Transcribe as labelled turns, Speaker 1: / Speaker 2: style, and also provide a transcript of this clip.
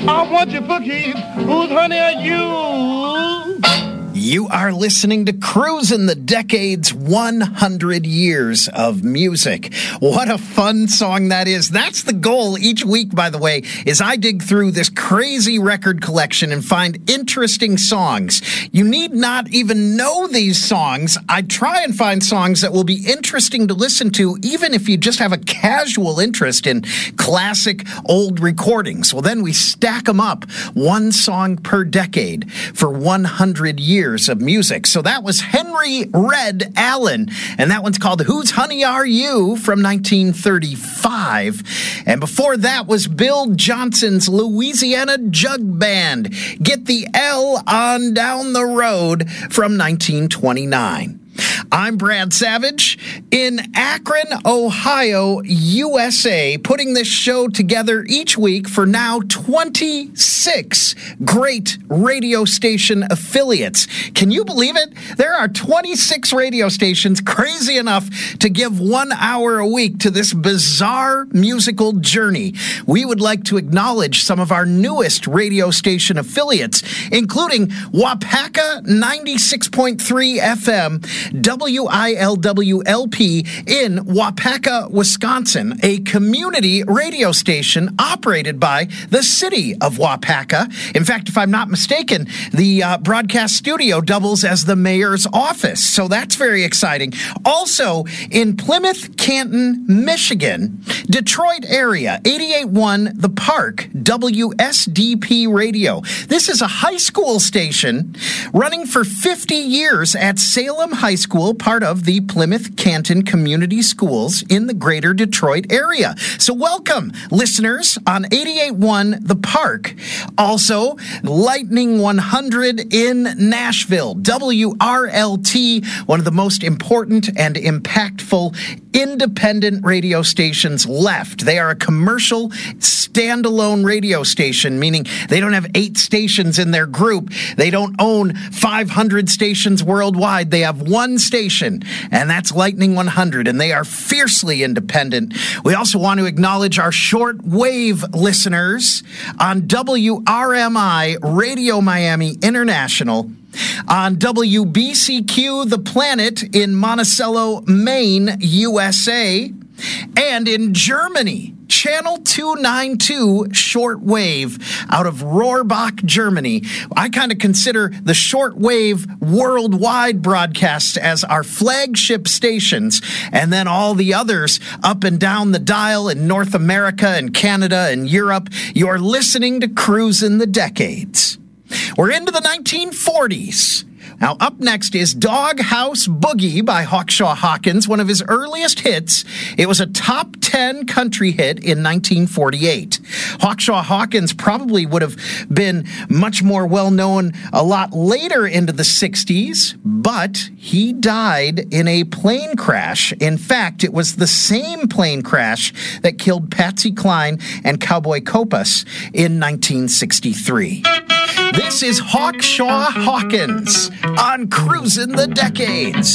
Speaker 1: I want you for keeps. Whose honey are you?
Speaker 2: You are listening to Cruisin' the Decades 100 Years of Music. What a fun song that is. That's the goal each week, by the way, is I dig through this crazy record collection and find interesting songs. You need not even know these songs. I try and find songs that will be interesting to listen to, even if you just have a casual interest in classic old recordings. Well, then we stack them up, one song per decade for 100 years of music. So that was Henry Red Allen, and that one's called Whose Honey Are You from 1935. And before that was Bill Johnson's Louisiana Jug Band, Get the L on Down the Road from 1929. I'm Brad Savage in Akron, Ohio, USA, putting this show together each week for now 26 great radio station affiliates. Can you believe it? There are 26 radio stations crazy enough to give 1 hour a week to this bizarre musical journey. We would like to acknowledge some of our newest radio station affiliates, including Wapaka 96.3 FM, WILWLP in Wapaka, Wisconsin, a community radio station operated by the city of Wapaka. In fact, if I'm not mistaken, the broadcast studio doubles as the mayor's office, so that's very exciting. Also, in Plymouth, Canton, Michigan, Detroit area, 88.1 The Park, WSDP Radio. This is a high school station running for 50 years at Salem High School, part of the Plymouth Canton Community Schools in the greater Detroit area. So welcome, listeners, on 88.1 The Park. Also, Lightning 100 in Nashville, WRLT, one of the most important and impactful independent radio stations left. They are a commercial standalone radio station, meaning they don't have 8 stations in their group. They don't own 500 stations worldwide. They have one station, and that's Lightning 100, and they are fiercely independent. We also want to acknowledge our shortwave listeners on WRMI Radio Miami International, on WBCQ The Planet in Monticello, Maine, USA, and in Germany, Channel 292 shortwave out of Rohrbach, Germany. I kind of consider the shortwave worldwide broadcasts as our flagship stations, and then all the others up and down the dial in North America and Canada and Europe. You're listening to Cruisin' the Decades. We're into the 1940s. Now, up next is Doghouse Boogie by Hawkshaw Hawkins, one of his earliest hits. It was a top 10 country hit in 1948. Hawkshaw Hawkins probably would have been much more well-known a lot later into the 60s, but he died in a plane crash. In fact, it was the same plane crash that killed Patsy Cline and Cowboy Copas in 1963. This is Hawkshaw Hawkins on Cruisin' the Decades.